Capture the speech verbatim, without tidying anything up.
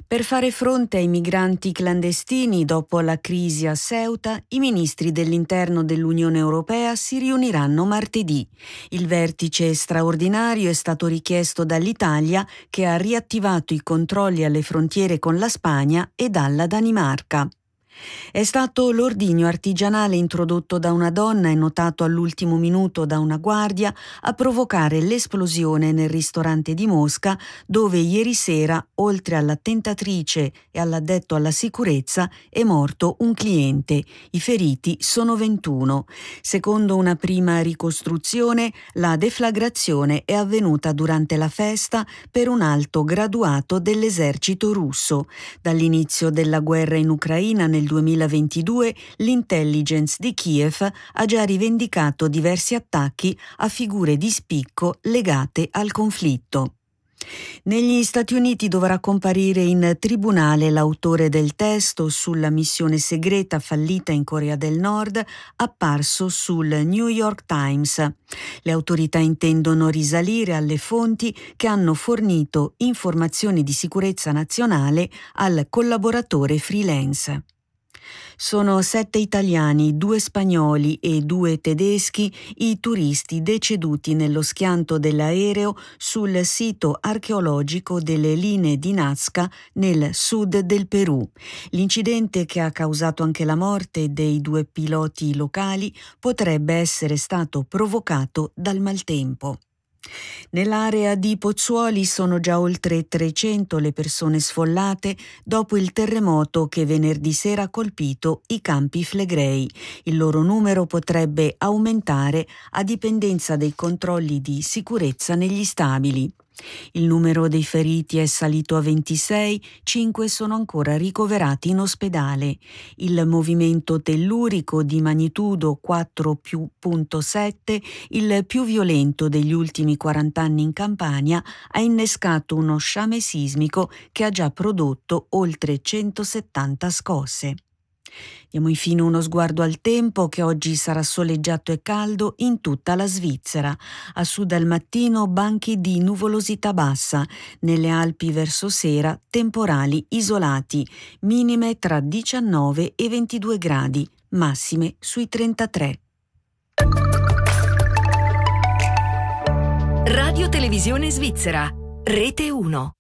Per fare fronte ai migranti clandestini dopo la crisi a Ceuta, i ministri dell'interno dell'Unione Europea si riuniranno martedì. Il vertice straordinario è stato richiesto dall'Italia, che ha riattivato i controlli alle frontiere con la Spagna e dalla Danimarca. È stato l'ordigno artigianale introdotto da una donna e notato all'ultimo minuto da una guardia a provocare l'esplosione nel ristorante di Mosca, dove ieri sera, oltre all'attentatrice e all'addetto alla sicurezza, è morto un cliente. I feriti sono ventuno. Secondo una prima ricostruzione, la deflagrazione è avvenuta durante la festa per un alto graduato dell'esercito russo. Dall'inizio della guerra in Ucraina nel duemilaventidue, l'intelligence di Kiev ha già rivendicato diversi attacchi a figure di spicco legate al conflitto. Negli Stati Uniti dovrà comparire in tribunale l'autore del testo sulla missione segreta fallita in Corea del Nord, apparso sul New York Times. Le autorità intendono risalire alle fonti che hanno fornito informazioni di sicurezza nazionale al collaboratore freelance. Sono sette italiani, due spagnoli e due tedeschi i turisti deceduti nello schianto dell'aereo sul sito archeologico delle linee di Nazca nel sud del Perù. L'incidente, che ha causato anche la morte dei due piloti locali, potrebbe essere stato provocato dal maltempo. Nell'area di Pozzuoli sono già oltre trecento le persone sfollate dopo il terremoto che venerdì sera ha colpito i Campi Flegrei. Il loro numero potrebbe aumentare a dipendenza dei controlli di sicurezza negli stabili. Il numero dei feriti è salito a ventisei, cinque sono ancora ricoverati in ospedale. Il movimento tellurico di magnitudo quattro virgola sette, il più violento degli ultimi quaranta anni in Campania, ha innescato uno sciame sismico che ha già prodotto oltre centosettanta scosse. Diamo infine uno sguardo al tempo, che oggi sarà soleggiato e caldo in tutta la Svizzera. A sud al mattino banchi di nuvolosità bassa, nelle Alpi verso sera temporali isolati, minime tra diciannove e ventidue gradi, massime sui trentatré. Radio Televisione Svizzera, Rete uno.